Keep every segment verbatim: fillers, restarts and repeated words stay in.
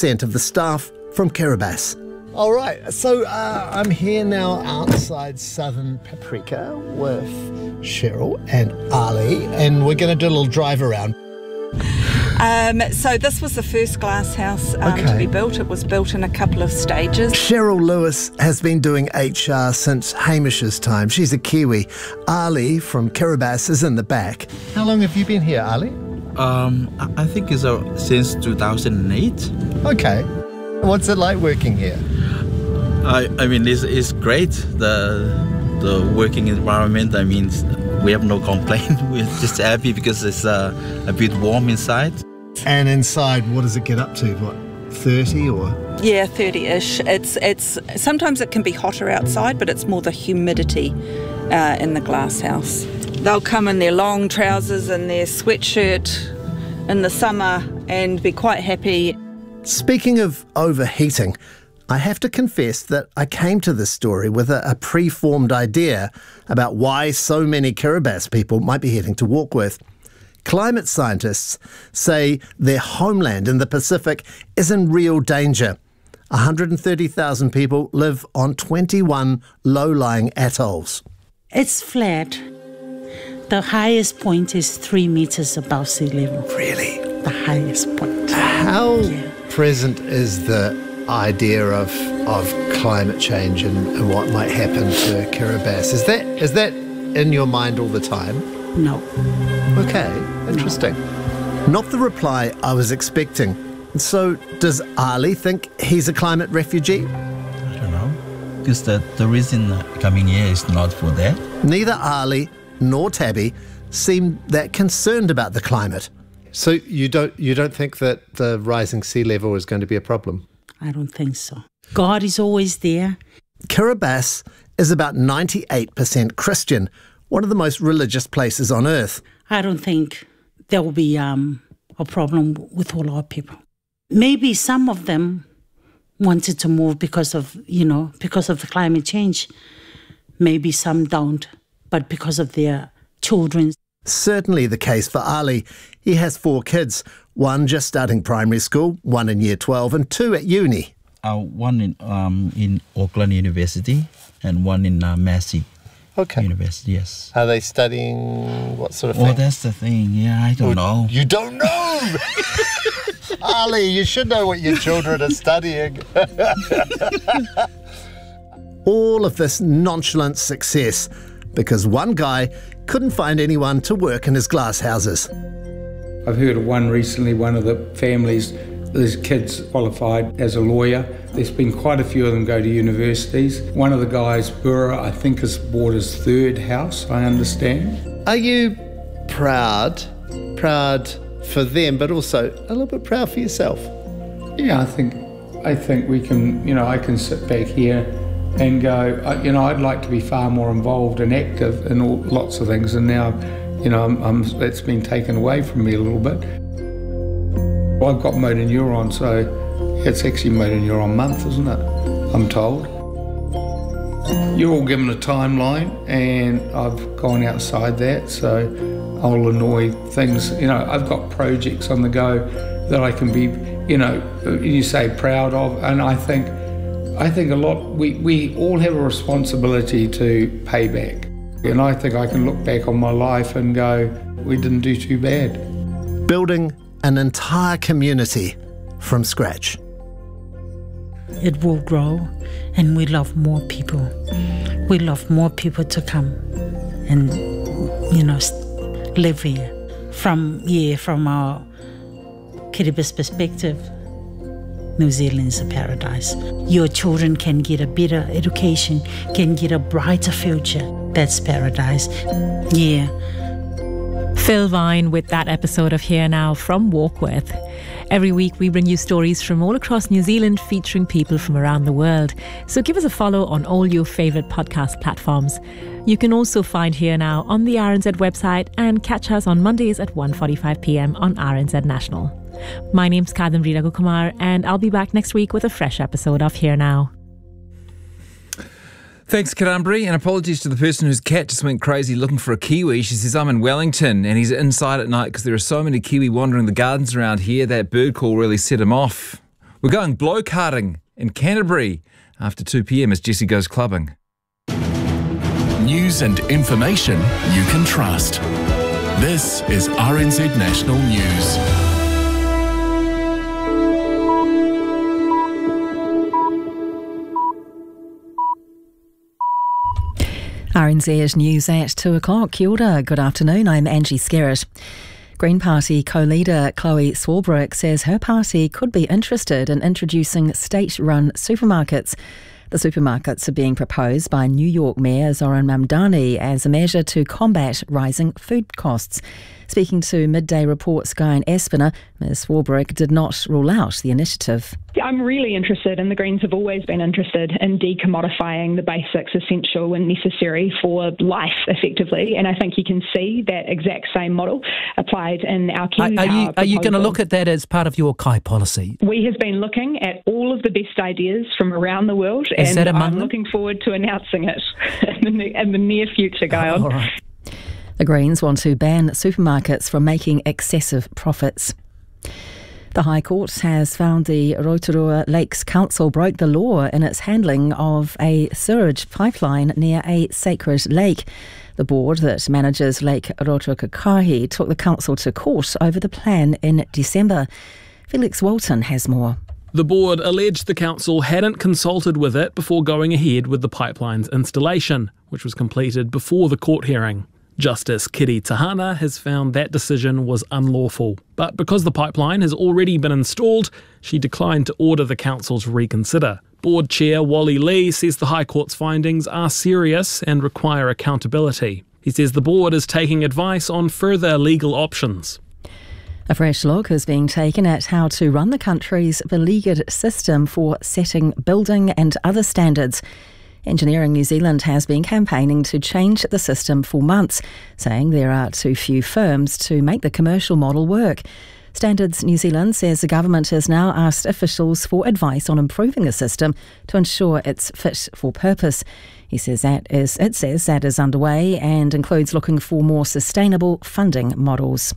percent of the staff from Kiribati. All right, so uh, I'm here now outside Southern Paprika with Cheryl and Ali, and we're going to do a little drive around. Um, so this was the first glass house um, okay. to be built. It was built in a couple of stages. Cheryl Lewis has been doing H R since Hamish's time. She's a Kiwi. Ali from Kiribati is in the back. How long have you been here, Ali? Um, I think it's uh, since two thousand eight. Okay. What's it like working here? I, I mean, it's, it's great, the the working environment. I mean, we have no complaint. We're just happy because it's uh, a bit warm inside. And inside, what does it get up to? What, thirty or? Yeah, thirty-ish. It's it's sometimes it can be hotter outside, but it's more the humidity uh, in the glass house. They'll come in their long trousers and their sweatshirt in the summer and be quite happy. Speaking of overheating, I have to confess that I came to this story with a, a pre-formed idea about why so many Kiribati people might be heading to Warkworth. Climate scientists say their homeland in the Pacific is in real danger. one hundred thirty thousand people live on twenty-one low-lying atolls. It's flat. The highest point is three metres above sea level. Really? The highest point. How yeah. present is the idea of of climate change and, and what might happen to Kiribati? Is that is that in your mind all the time? No. Okay, interesting. No. Not the reply I was expecting. So does Ali think he's a climate refugee? I don't know. Because the, the reason coming here is not for that. Neither Ali nor Tabby seem that concerned about the climate. So you don't you don't think that the rising sea level is going to be a problem? I don't think so. God is always there. Kiribati is about ninety-eight percent Christian, one of the most religious places on earth. I don't think there will be um, a problem with all our people. Maybe some of them wanted to move because of, you know, because of the climate change. Maybe some don't, but because of their children. Certainly the case for Ali. He has four kids, one just starting primary school, one in year twelve and two at uni. Uh, one in um, in Auckland University and one in uh, Massey okay. University, yes. Are they studying what sort of thing? Oh, that's the thing. Yeah, I don't well, know. You don't know? Ali, you should know what your children are studying. All of this nonchalant success because one guy couldn't find anyone to work in his glass houses. I've heard of one recently, one of the families, his kids qualified as a lawyer. There's been quite a few of them go to universities. One of the guys, Burra, I think has bought his third house, I understand. Are you proud? Proud for them, but also a little bit proud for yourself? Yeah, I think I think we can, you know, I can sit back here and go, you know, I'd like to be far more involved and active in all, lots of things, and now, you know, I'm, I'm, that's been taken away from me a little bit. Well, I've got motor neuron, so it's actually motor neuron month, isn't it? I'm told. You're all given a timeline, and I've gone outside that, so I'll annoy things. You know, I've got projects on the go that I can be, you know, you say proud of, and I think, I think a lot. We we all have a responsibility to pay back, and I think I can look back on my life and go, we didn't do too bad. Building an entire community from scratch. It will grow, and we love more people. We love more people to come and, you know, live here. From, yeah, from our Kiribati perspective, New Zealand is a paradise. Your children can get a better education, can get a brighter future. That's paradise. Yeah. Phil Vine with that episode of Here Now from Warkworth. Every week we bring you stories from all across New Zealand featuring people from around the world. So give us a follow on all your favourite podcast platforms. You can also find Here Now on the R N Z website and catch us on Mondays at one forty-five p m on R N Z National. My name's Kadambri Raghukumar, and I'll be back next week with a fresh episode of Here Now. Thanks, Kadambri, and apologies to the person whose cat just went crazy looking for a kiwi. She says, I'm in Wellington, and he's inside at night because there are so many kiwi wandering the gardens around here. That bird call really set him off. We're going blow-karting in Canterbury after two p.m. as Jessie goes clubbing. News and information you can trust. This is R N Z National News. R N Z News at two o'clock. Kia ora, good afternoon, I'm Angie Skerritt. Green Party co-leader Chloe Swarbrick says her party could be interested in introducing state-run supermarkets. The supermarkets are being proposed by New York Mayor Zoran Mamdani as a measure to combat rising food costs. Speaking to Midday Report's Guyan Espiner, Miz Swarbrick did not rule out the initiative. I'm really interested, and the Greens have always been interested in decommodifying the basics essential and necessary for life, effectively. And I think you can see that exact same model applied in our Kiwi Are, are you, are you going to proposal. look at that as part of your Kai policy? We have been looking at all of the best ideas from around the world, Is and that among I'm them? looking forward to announcing it in the, in the near future, Guyon. All right. The Greens want to ban supermarkets from making excessive profits. The High Court has found the Rotorua Lakes Council broke the law in its handling of a sewage pipeline near a sacred lake. The board that manages Lake Rotorua took the council to court over the plan in December. Felix Walton has more. The board alleged the council hadn't consulted with it before going ahead with the pipeline's installation, which was completed before the court hearing. Justice Kiri Tahana has found that decision was unlawful, but because the pipeline has already been installed, she declined to order the council to reconsider. Board Chair Wally Lee says the High Court's findings are serious and require accountability. He says the board is taking advice on further legal options. A fresh look is being taken at how to run the country's beleaguered system for setting building and other standards. Engineering New Zealand has been campaigning to change the system for months, saying there are too few firms to make the commercial model work. Standards New Zealand says the government has now asked officials for advice on improving the system to ensure it's fit for purpose. He says that is, it says that is underway and includes looking for more sustainable funding models.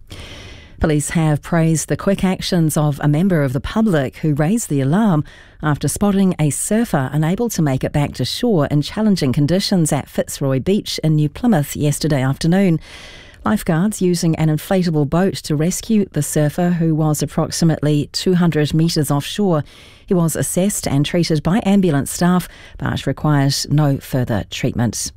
Police have praised the quick actions of a member of the public who raised the alarm after spotting a surfer unable to make it back to shore in challenging conditions at Fitzroy Beach in New Plymouth yesterday afternoon. Lifeguards using an inflatable boat to rescue the surfer, who was approximately two hundred metres offshore. He was assessed and treated by ambulance staff but requires no further treatment.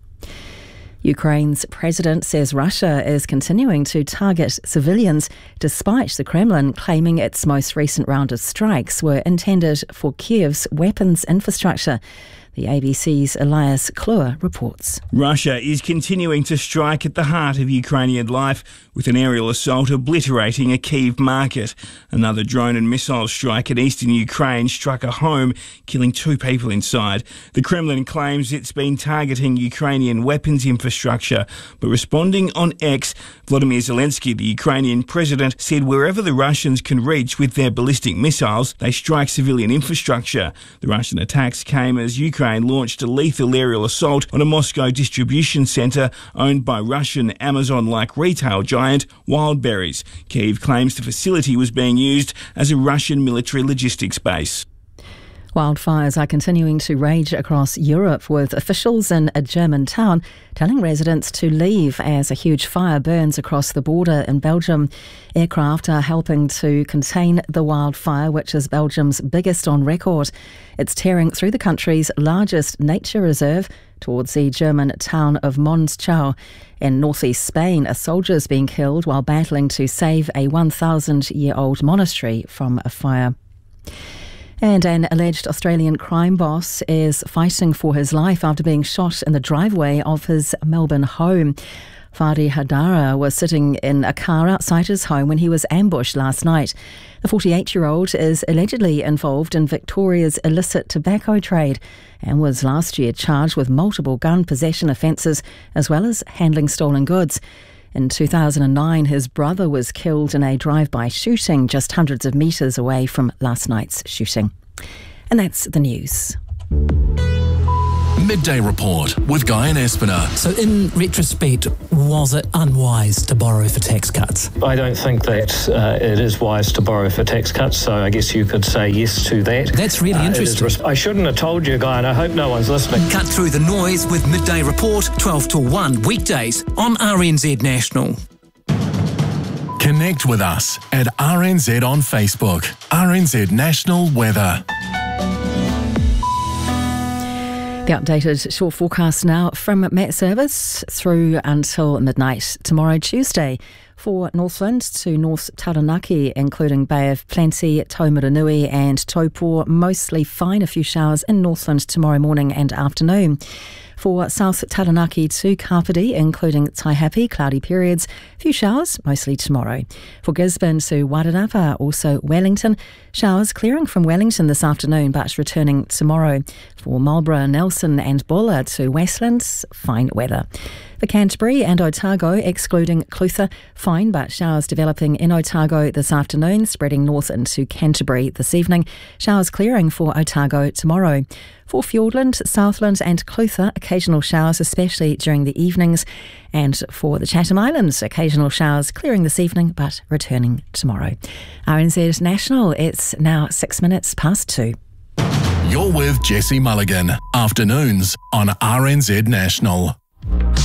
Ukraine's president says Russia is continuing to target civilians despite the Kremlin claiming its most recent round of strikes were intended for Kiev's weapons infrastructure. The A B C's Elias Kluwer reports. Russia is continuing to strike at the heart of Ukrainian life, with an aerial assault obliterating a Kyiv market. Another drone and missile strike in eastern Ukraine struck a home, killing two people inside. The Kremlin claims it's been targeting Ukrainian weapons infrastructure, but responding on X, Volodymyr Zelensky, the Ukrainian president, said wherever the Russians can reach with their ballistic missiles, they strike civilian infrastructure. The Russian attacks came as Ukraine Ukraine launched a lethal aerial assault on a Moscow distribution centre owned by Russian Amazon-like retail giant Wildberries. Kyiv claims the facility was being used as a Russian military logistics base. Wildfires are continuing to rage across Europe, with officials in a German town telling residents to leave as a huge fire burns across the border in Belgium. Aircraft are helping to contain the wildfire, which is Belgium's biggest on record. It's tearing through the country's largest nature reserve towards the German town of Monschau. In northeast Spain, a soldier is being killed while battling to save a one thousand year old monastery from a fire. And an alleged Australian crime boss is fighting for his life after being shot in the driveway of his Melbourne home. Fadi Hadara was sitting in a car outside his home when he was ambushed last night. The forty-eight-year-old is allegedly involved in Victoria's illicit tobacco trade and was last year charged with multiple gun possession offences as well as handling stolen goods. In two thousand nine, his brother was killed in a drive-by shooting just hundreds of metres away from last night's shooting. And that's the news. Midday Report with Guy and Espiner. So in retrospect, was it unwise to borrow for tax cuts? I don't think that uh, it is wise to borrow for tax cuts, so I guess you could say yes to that. That's really uh, interesting. Res- I shouldn't have told you, Guy, and I hope no one's listening. Cut through the noise with Midday Report, twelve to one, weekdays on R N Z National. Connect with us at R N Z on Facebook. R N Z National Weather. The updated short forecast now from Met Service through until midnight tomorrow, Tuesday. For Northland to North Taranaki, including Bay of Plenty, Taumarunui and Taupō, mostly fine. A few showers in Northland tomorrow morning and afternoon. For South Taranaki to Kapiti, including Taihape, cloudy periods, few showers, mostly tomorrow. For Gisborne to Wairarapa, also Wellington, showers clearing from Wellington this afternoon but returning tomorrow. For Marlborough, Nelson and Bulla to Westlands, fine weather. For Canterbury and Otago, excluding Clutha, fine but showers developing in Otago this afternoon, spreading north into Canterbury this evening. Showers clearing for Otago tomorrow. For Fiordland, Southland and Clutha, occasional showers, especially during the evenings. And for the Chatham Islands, occasional showers clearing this evening but returning tomorrow. R N Z National, it's now six minutes past two. You're with Jesse Mulligan. Afternoons on R N Z National.